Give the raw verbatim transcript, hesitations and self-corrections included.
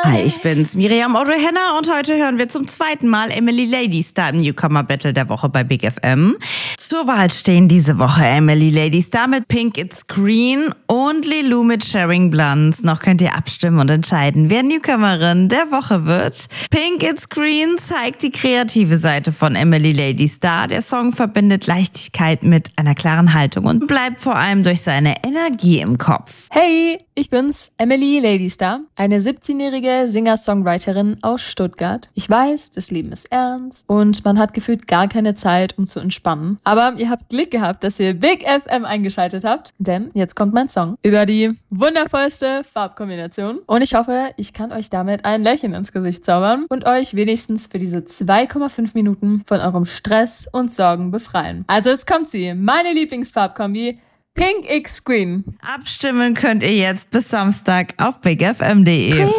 Hi, ich bin's, Miriam Odohenna, und heute hören wir zum zweiten Mal Emily Ladystar im Newcomer Battle der Woche bei Big F M. Zur Wahl stehen diese Woche Emily Ladystar mit Pink It's Green und Lilou mit Sharing Blunts. Noch könnt ihr abstimmen und entscheiden, wer Newcomerin der Woche wird. Pink It's Green zeigt die kreative Seite von Emily Ladystar. Der Song verbindet Leichtigkeit mit einer klaren Haltung und bleibt vor allem durch seine Energie im Kopf. Hey, ich bin's, Emily Ladystar, eine siebzehnjährige Singer-Songwriterin aus Stuttgart. Ich weiß, das Leben ist ernst und man hat gefühlt gar keine Zeit, um zu entspannen. Aber ihr habt Glück gehabt, dass ihr Big F M eingeschaltet habt, denn jetzt kommt mein Song über die wundervollste Farbkombination. Und ich hoffe, ich kann euch damit ein Lächeln ins Gesicht zaubern und euch wenigstens für diese zwei Komma fünf Minuten von eurem Stress und Sorgen befreien. Also jetzt kommt sie, meine Lieblingsfarbkombi, Pink It's Green. Abstimmen könnt ihr jetzt bis Samstag auf big f m punkt de.